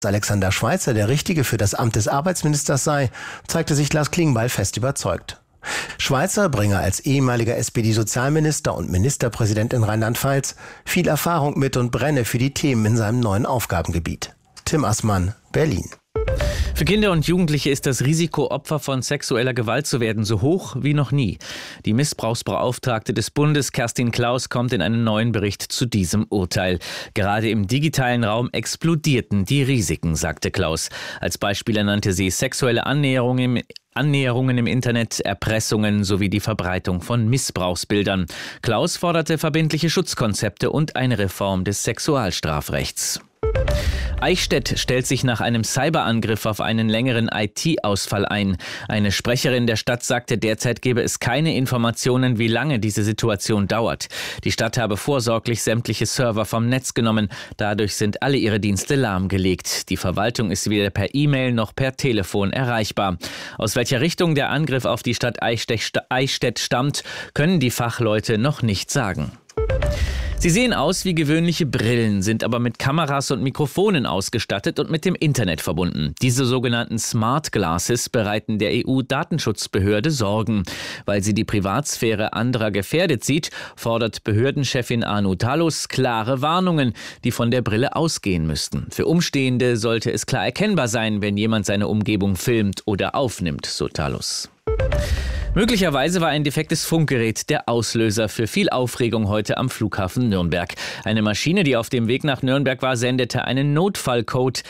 Alexander Schweitzer der Richtige für das Amt des Arbeitsministers sei, zeigte sich Lars Klingbeil fest überzeugt. Schweitzer bringe als ehemaliger SPD-Sozialminister und Ministerpräsident in Rheinland-Pfalz viel Erfahrung mit und brenne für die Themen in seinem neuen Aufgabengebiet. Tim Assmann, Berlin. Für Kinder und Jugendliche ist das Risiko, Opfer von sexueller Gewalt zu werden, so hoch wie noch nie. Die Missbrauchsbeauftragte des Bundes, Kerstin Klaus, kommt in einem neuen Bericht zu diesem Urteil. Gerade im digitalen Raum explodierten die Risiken, sagte Klaus. Als Beispiele nannte sie sexuelle Annäherungen im Internet, Erpressungen sowie die Verbreitung von Missbrauchsbildern. Klaus forderte verbindliche Schutzkonzepte und eine Reform des Sexualstrafrechts. Eichstätt stellt sich nach einem Cyberangriff auf einen längeren IT-Ausfall ein. Eine Sprecherin der Stadt sagte, derzeit gebe es keine Informationen, wie lange diese Situation dauert. Die Stadt habe vorsorglich sämtliche Server vom Netz genommen. Dadurch sind alle ihre Dienste lahmgelegt. Die Verwaltung ist weder per E-Mail noch per Telefon erreichbar. Aus welcher Richtung der Angriff auf die Stadt Eichstätt stammt, können die Fachleute noch nicht sagen. Sie sehen aus wie gewöhnliche Brillen, sind aber mit Kameras und Mikrofonen ausgestattet und mit dem Internet verbunden. Diese sogenannten Smart Glasses bereiten der EU-Datenschutzbehörde Sorgen. Weil sie die Privatsphäre anderer gefährdet sieht, fordert Behördenchefin Anu Talus klare Warnungen, die von der Brille ausgehen müssten. Für Umstehende sollte es klar erkennbar sein, wenn jemand seine Umgebung filmt oder aufnimmt, so Talus. Möglicherweise war ein defektes Funkgerät der Auslöser für viel Aufregung heute am Flughafen Nürnberg. Eine Maschine, die auf dem Weg nach Nürnberg war, sendete einen Notfallcode,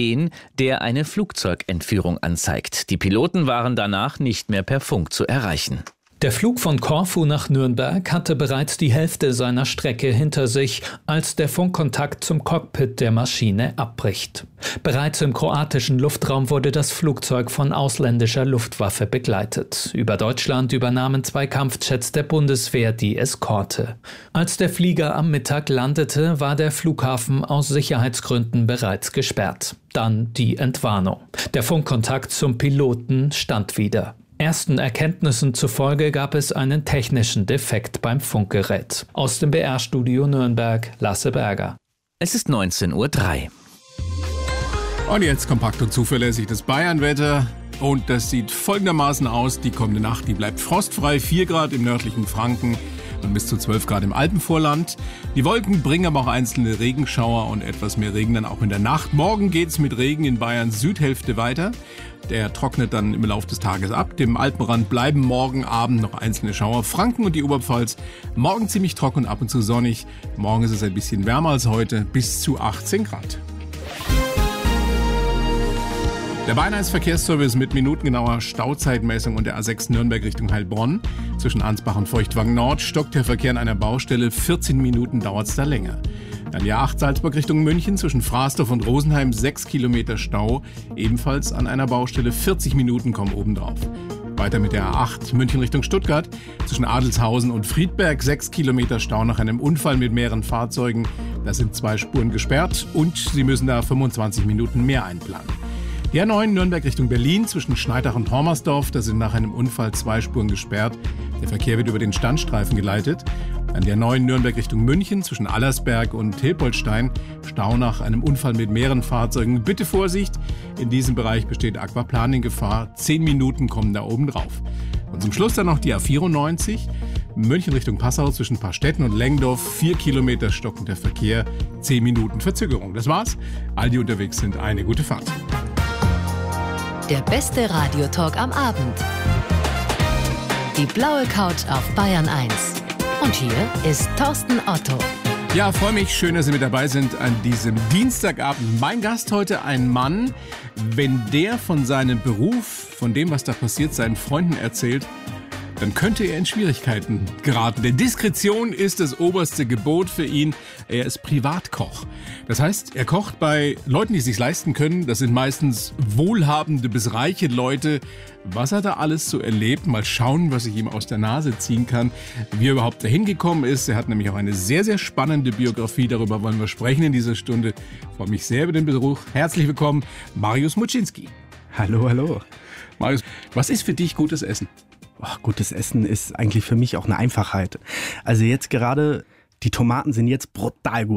der eine Flugzeugentführung anzeigt. Die Piloten waren danach nicht mehr per Funk zu erreichen. Der Flug von Korfu nach Nürnberg hatte bereits die Hälfte seiner Strecke hinter sich, als der Funkkontakt zum Cockpit der Maschine abbricht. Bereits im kroatischen Luftraum wurde das Flugzeug von ausländischer Luftwaffe begleitet. Über Deutschland übernahmen 2 Kampfjets der Bundeswehr die Eskorte. Als der Flieger am Mittag landete, war der Flughafen aus Sicherheitsgründen bereits gesperrt. Dann die Entwarnung. Der Funkkontakt zum Piloten stand wieder. Ersten Erkenntnissen zufolge gab es einen technischen Defekt beim Funkgerät. Aus dem BR-Studio Nürnberg, Lasse Berger. Es ist 19:03 Uhr. Und jetzt kompakt und zuverlässig das Bayernwetter. Und das sieht folgendermaßen aus. Die kommende Nacht, die bleibt frostfrei. 4 Grad im nördlichen Franken und bis zu 12 Grad im Alpenvorland. Die Wolken bringen aber auch einzelne Regenschauer und etwas mehr Regen dann auch in der Nacht. Morgen geht's mit Regen in Bayerns Südhälfte weiter. Der trocknet dann im Laufe des Tages ab. Dem Alpenrand bleiben morgen Abend noch einzelne Schauer. Franken und die Oberpfalz morgen ziemlich trocken und ab und zu sonnig. Morgen ist es ein bisschen wärmer als heute, bis zu 18 Grad. Der Bayern 1 Verkehrsservice mit minutengenauer Stauzeitmessung und der A6 Nürnberg Richtung Heilbronn. Zwischen Ansbach und Feuchtwagen Nord stockt der Verkehr an einer Baustelle. 14 Minuten dauert es da länger. Dann die A8 Salzburg Richtung München zwischen Frasdorf und Rosenheim 6 Kilometer Stau. Ebenfalls an einer Baustelle. 40 Minuten kommen obendrauf. Weiter mit der A8 München Richtung Stuttgart zwischen Adelshausen und Friedberg 6 Kilometer Stau nach einem Unfall mit mehreren Fahrzeugen. Da sind 2 Spuren gesperrt und Sie müssen da 25 Minuten mehr einplanen. Die A9 Nürnberg Richtung Berlin zwischen Schneidach und Hormersdorf, da sind nach einem Unfall 2 Spuren gesperrt. Der Verkehr wird über den Standstreifen geleitet. An der A9 Nürnberg Richtung München zwischen Allersberg und Hilpoltstein, Stau nach einem Unfall mit mehreren Fahrzeugen. Bitte Vorsicht, in diesem Bereich besteht Aquaplaning-Gefahr. 10 Minuten kommen da oben drauf. Und zum Schluss dann noch die A94, München Richtung Passau zwischen Paarstetten und Lengdorf. 4 Kilometer stockender Verkehr, 10 Minuten Verzögerung. Das war's. All die unterwegs sind, eine gute Fahrt. Der beste Radiotalk am Abend. Die blaue Couch auf Bayern 1. Und hier ist Thorsten Otto. Ja, freue mich, schön, dass Sie mit dabei sind an diesem Dienstagabend. Mein Gast heute ein Mann, wenn der von seinem Beruf, von dem, was da passiert, seinen Freunden erzählt, dann könnte er in Schwierigkeiten geraten. Denn Diskretion ist das oberste Gebot für ihn. Er ist Privatkoch. Das heißt, er kocht bei Leuten, die es sich leisten können. Das sind meistens wohlhabende bis reiche Leute. Was er da alles so erlebt, mal schauen, was ich ihm aus der Nase ziehen kann, wie er überhaupt dahin gekommen ist. Er hat nämlich auch eine sehr, sehr spannende Biografie. Darüber wollen wir sprechen in dieser Stunde. Ich freue mich sehr über den Besuch. Herzlich willkommen, Mariusz Muczynski. Hallo, hallo. Mariusz, was ist für dich gutes Essen? Gutes Essen ist eigentlich für mich auch eine Einfachheit. Also jetzt gerade, die Tomaten sind jetzt brutal gut.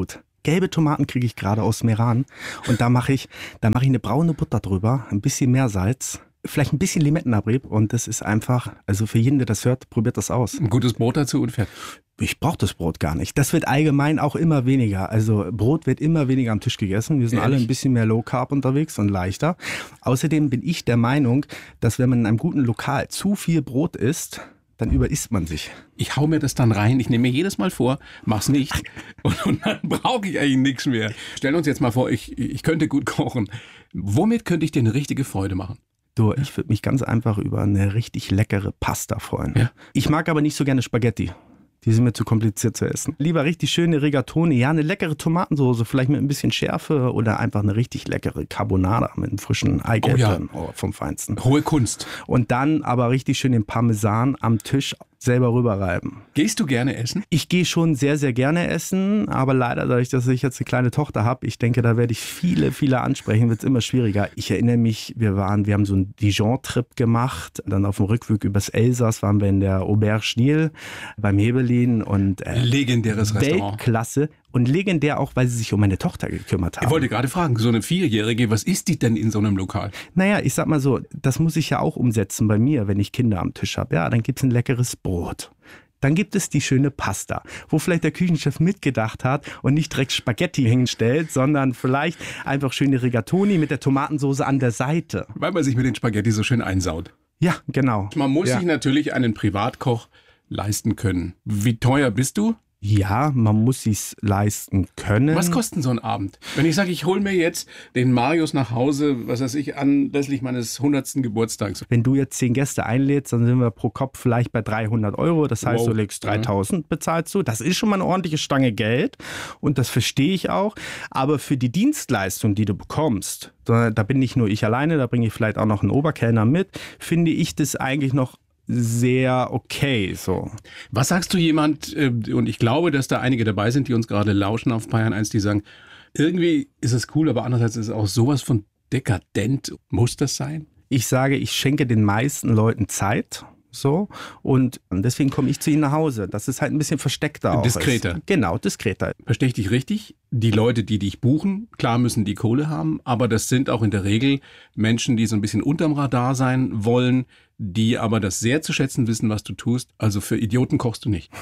gelbe Tomaten kriege ich gerade aus Meran. Und da mache ich eine braune Butter drüber, ein bisschen Meersalz, vielleicht ein bisschen Limettenabrieb. Und das ist einfach, also für jeden, der das hört, probiert das aus. Ein gutes Brot dazu und fertig. Ich brauche das Brot gar nicht. Das wird allgemein auch immer weniger. Also Brot wird immer weniger am Tisch gegessen. Wir sind alle ein bisschen mehr Low Carb unterwegs und leichter. Außerdem bin ich der Meinung, dass wenn man in einem guten Lokal zu viel Brot isst, dann überisst man sich. Ich hau mir das dann rein. Ich nehme mir jedes Mal vor, mach's nicht. Und dann brauche ich eigentlich nichts mehr. Stellen uns jetzt mal vor, ich könnte gut kochen. Womit könnte ich dir eine richtige Freude machen? Du, ich würde mich ganz einfach über eine richtig leckere Pasta freuen. Ja. Ich mag aber nicht so gerne Spaghetti. Die sind mir zu kompliziert zu essen. Lieber richtig schöne Rigatoni, ja, eine leckere Tomatensoße, vielleicht mit ein bisschen Schärfe oder einfach eine richtig leckere Carbonara mit einem frischen Eigelb drin, vom Feinsten. Hohe Kunst. Und dann aber richtig schön den Parmesan am Tisch selber rüberreiben. Gehst du gerne essen? Ich gehe schon sehr, sehr gerne essen, aber leider dadurch, dass ich jetzt eine kleine Tochter habe, ich denke, da werde ich viele ansprechen, wird es immer schwieriger. Ich erinnere mich, wir haben so einen Dijon-Trip gemacht, dann auf dem Rückweg übers Elsass waren wir in der Auberge Nil beim Hebelin und legendäres Restaurant. Weltklasse. Und legendär auch, weil sie sich um meine Tochter gekümmert haben. Ich wollte gerade fragen, so eine 4-Jährige, was isst die denn in so einem Lokal? Naja, ich sag mal so, das muss ich ja auch umsetzen bei mir, wenn ich Kinder am Tisch habe. Ja, dann gibt's ein leckeres Brot. Dann gibt es die schöne Pasta, wo vielleicht der Küchenchef mitgedacht hat und nicht direkt Spaghetti hinstellt, sondern vielleicht einfach schöne Rigatoni mit der Tomatensauce an der Seite. Weil man sich mit den Spaghetti so schön einsaut. Ja, genau. Man muss sich natürlich einen Privatkoch leisten können. Wie teuer bist du? Ja, man muss sich's leisten können. Was kostet so ein Abend? Wenn ich sage, ich hole mir jetzt den Marius nach Hause, was weiß ich, anlässlich meines 100. Geburtstags. Wenn du jetzt 10 Gäste einlädst, dann sind wir pro Kopf vielleicht bei 300 €. Das heißt, du legst 3.000, bezahlst du. Das ist schon mal eine ordentliche Stange Geld und das verstehe ich auch. Aber für die Dienstleistung, die du bekommst, da bin nicht nur ich alleine, da bringe ich vielleicht auch noch einen Oberkellner mit, finde ich das eigentlich noch sehr okay, so. Was sagst du jemand, und ich glaube, dass da einige dabei sind, die uns gerade lauschen auf Bayern 1, die sagen, irgendwie ist es cool, aber andererseits ist es auch sowas von dekadent. Muss das sein? Ich sage, ich schenke den meisten Leuten Zeit. So, und deswegen komme ich zu ihnen nach Hause. Das ist halt ein bisschen versteckter. Diskreter. Genau, diskreter. Verstehe ich dich richtig? Die Leute, die dich buchen, klar müssen die Kohle haben, aber das sind auch in der Regel Menschen, die so ein bisschen unterm Radar sein wollen, die aber das sehr zu schätzen wissen, was du tust. Also für Idioten kochst du nicht.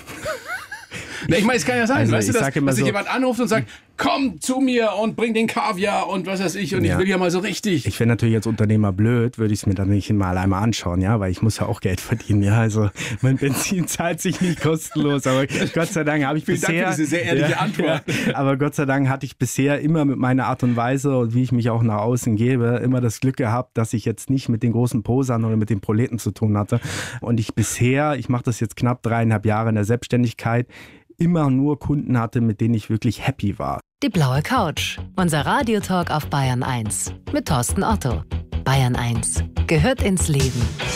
Na, ich meine, es kann ja sein, also weißt du, dass sich jemand anruft und sagt, komm zu mir und bring den Kaviar und was weiß ich und ich will ja mal so richtig. Ich wäre natürlich als Unternehmer blöd, würde ich es mir dann nicht mal einmal anschauen, ja, weil ich muss ja auch Geld verdienen, ja, also mein Benzin zahlt sich nicht kostenlos, aber Gott sei Dank habe ich Vielen Dank für diese sehr ehrliche Antwort. Ja, aber Gott sei Dank hatte ich bisher immer mit meiner Art und Weise und wie ich mich auch nach außen gebe, immer das Glück gehabt, dass ich jetzt nicht mit den großen Posern oder mit den Proleten zu tun hatte und ich mache das jetzt knapp 3,5 Jahre in der Selbstständigkeit, immer nur Kunden hatte, mit denen ich wirklich happy war. Die blaue Couch, unser Radiotalk auf Bayern 1 mit Thorsten Otto. Bayern 1 gehört ins Leben.